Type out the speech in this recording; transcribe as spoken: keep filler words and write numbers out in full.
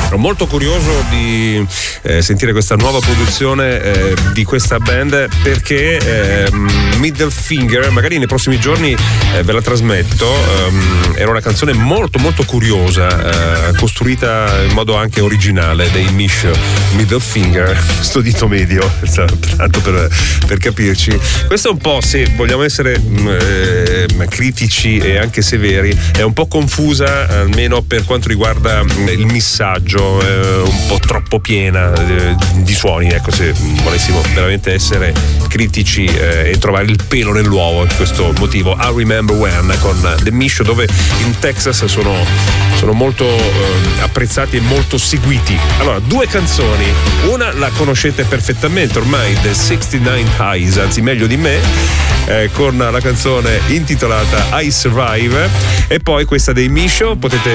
Ero molto curioso di eh, sentire questa nuova produzione eh, di questa band, perché eh, Middle Finger, magari nei prossimi giorni eh, ve la trasmetto. Um, era una canzone molto molto curiosa, eh, costruita in modo anche originale dei Mish. Middle Finger, sto dito medio, tanto per, per capirci. Questo è un po', se vogliamo essere eh, critici e anche severi, è un po' confusa, almeno per quanto riguarda il missaggio, eh, un po' troppo piena eh, di suoni. Ecco, se volessimo veramente essere critici eh, e trovare il pelo nell'uovo, in questo motivo I Remember When con The Mish, dove in Texas sono, sono molto eh, apprezzati e molto seguiti. Allora, due canzoni, una la conoscete perfettamente ormai, The sessantanove Highs, anzi meglio di me, eh, con la canzone intitolata I Survive, e poi questa dei Mish. Potete